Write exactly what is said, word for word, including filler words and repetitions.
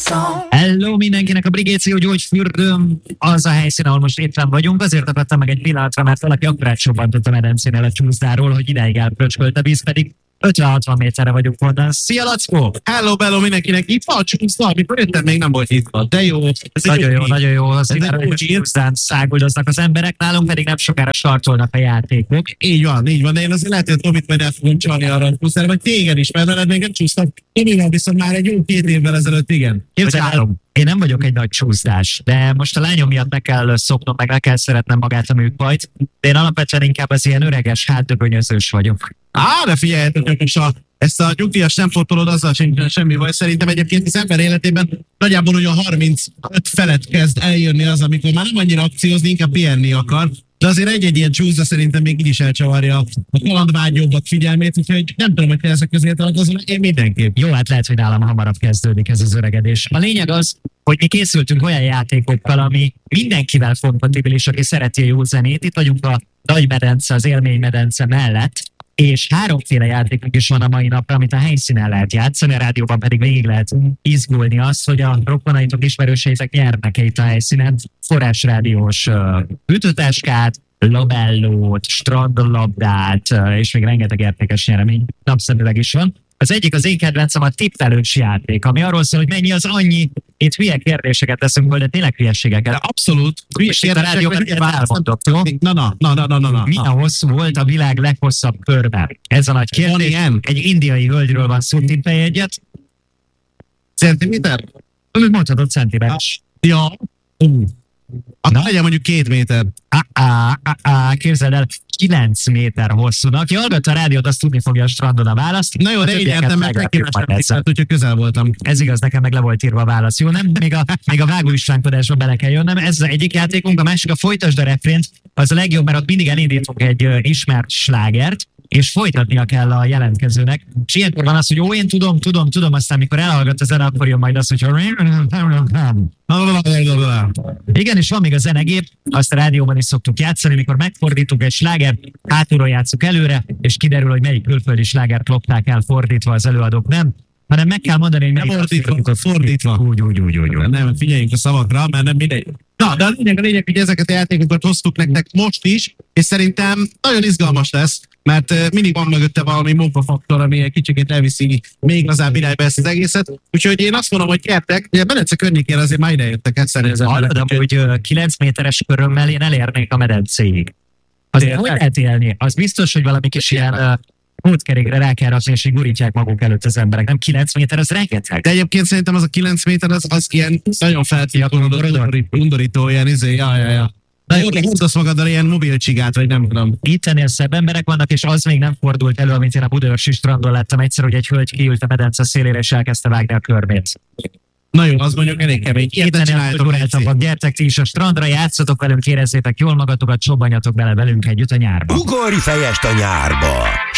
Hello mindenkinek, a Brigéció Gyógyfürdőm az a helyszín, ahol most éppen vagyunk. Azért akadtam meg egy pillanatra, mert valaki akkorát sobbantott a medencénél a csúszdáról, hogy ideig elpöcskölt a víz, pedig ötven-hatvan méterre vagyunk onnan. Szia, Lackó! Hello, bello mindenkinek! Itt van a csúszda, amikor jöttem, még nem volt itt. De jó. Ez nagyon jó, jó, nagyon jó. Az csúszdán száguldoznak az emberek, nálunk pedig nem sokára startolnak a játékok. Így van, így van, de én azért lehet, hogy Tomit majd el fogom csalni arra a csúszdára, vagy téged is, mert veled még nem csúsztam. Én viszont már egy jó két évvel ezelőtt, igen. Képzelem, én nem vagyok egy nagy csúszdás, de most a lányom miatt meg kell szoknom, meg meg kell szeretnem magát a műfajt. De én alapvetően inkább az ilyen öreges, hátdöbönyözős vagyok. Á, de figyeljetek, és a, ezt a nyugdíjas nem fotolod, azzal sem semmi baj. Szerintem egyébként az ember életében nagyjából olyan harmincöt felett kezd eljönni az, amikor már nem annyira akciózni, inkább pihenni akar. De azért egy-egy ilyen csúszda szerintem még így is elcsavarja a kalandvágyóbbak figyelmét, úgyhogy nem tudom, hogy te ezek közé találkozol, én mindenképp. Jó, hát lehet, hogy nálam hamarabb kezdődik ez az öregedés. A lényeg az, hogy mi készültünk olyan játékokkal, ami mindenkivel kompatibilis, aki szereti a jó zenét. Itt vagyunk a Nagymedence, az Élménymedence mellett, és háromféle játékunk is van a mai napra, amit a helyszínen lehet játszani, a rádióban pedig végig lehet izgulni azt, hogy a rokonaitok, ismerőseitek nyernek itt a helyszínen forrásrádiós uh, ütőtáskát, labellót, strandlabdát, uh, és még rengeteg értékes nyeremény napszemüveg is van. Az egyik az én kedvencem a tippelős játék, ami arról szól, hogy mennyi az annyi. Itt hülye kérdéseket teszünk volna, de tényleg hülyeségeket. Abszolút. Itt a rádióban elmondok, jó? Na, na, na, na, na, na. Milyen hosszú volt a világ leghosszabb körben? Ez a nagy kérdés. Egy indiai hölgyről van szó, tippelj egyet. Centiméter? Mondhatod centiméteres. Ja. Uh. Akkor legyen mondjuk két méter. Á, á, á, á, képzeld el, kilenc méter hosszúnak. Aki hallgatta a rádiót, azt tudni fogja a strandon a választ. Na jó, de így értem, mert megkívántam, hogyha közel voltam. Ez igaz, nekem meg le volt írva a válasz. Jó, nem? Még a, még a vágóistránkodásba bele kell jönnöm. Ez az egyik játékunk, a másik a folytasd a refrént. Az a legjobb, mert ott mindig elindítunk egy uh, ismert slágert, és folytatnia kell a jelentkezőnek. És ilyenkor van az, hogy ó, én tudom, tudom, tudom, aztán mikor elhallgat a zene, akkor jön majd az, hogy igen, és van még a zenegép, azt a rádióban is szoktuk játszani, mikor megfordítunk egy slágert, hátulról játsszuk előre, és kiderül, hogy melyik külföldi slágert lopták el fordítva, az előadók nem, hanem meg kell mondani, hogy melyik fordítva, fordítva. Úgy, úgy, úgy, úgy. Nem, figyeljünk a szavakra, mert nem mindegy. Na, de a lényeg, a lényeg, hogy ezeket a játékokat hoztuk nektek most is, és szerintem nagyon izgalmas lesz, mert mindig van mögötte valami munkafaktor, ami egy kicsit elviszi még lazább irányba ezt az egészet. Úgyhogy én azt mondom, hogy gyertek, ugye Benece környékén azért már idejöttek egyszerűen az emberek. Hallod, hogy kilenc méteres körömmel én elérnék a medencéig. Azért hogy lehet élni? Az biztos, hogy valami kis ilyen hódkerékre rá kell rakni, és így gurítják maguk előtt az emberek. Nem kilenc méter, az rengeteg. De egyébként szerintem az a kilenc méter, az, az ilyen nagyon feltétlenül undorító, ilyen izé, ja, ja, ja. De jó, húzdasz magaddal ilyen mobilcsigát, vagy nem tudom. Itt ennél szebb emberek vannak, és az még nem fordult elő, amit én a Budaörsi strandon láttam egyszer, hogy egy hölgy kiült a medence szélére, és elkezdte vágni a körmét. Na jó, az mondjuk elég kemény. Itt ennél gyertek ti is a strandra, játszatok velünk, érezzétek jól magatokat, csobbanjatok bele velünk együtt a nyárba. Ugorj fejest a nyárba!